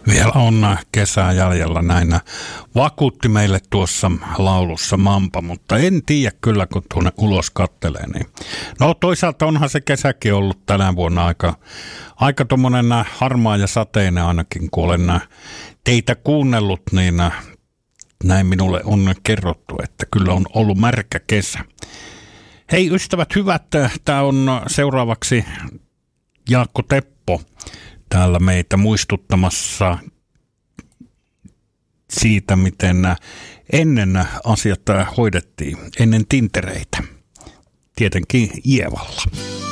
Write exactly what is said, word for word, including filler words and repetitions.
Vielä on kesää jäljellä, näin vakuutti meille tuossa laulussa Mampa, mutta en tiedä kyllä, kun tuonne ulos kattelee. Niin. No toisaalta onhan se kesäkin ollut tänä vuonna aika, aika tommonen harmaa ja sateinen ainakin, kun olen teitä kuunnellut, niin näin minulle on kerrottu, että kyllä on ollut märkä kesä. Hei ystävät hyvät, tämä on seuraavaksi Jaakko Teppo täällä meitä muistuttamassa siitä, miten ennen asiat hoidettiin, ennen tintereitä, tietenkin Ievalla.